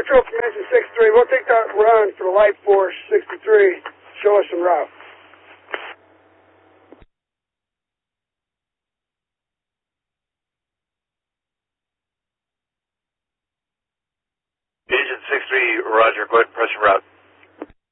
Metro from Engine 63. We'll take that run for the Light Force 63. Show us some route. Engine 63, roger. Go ahead and press your route.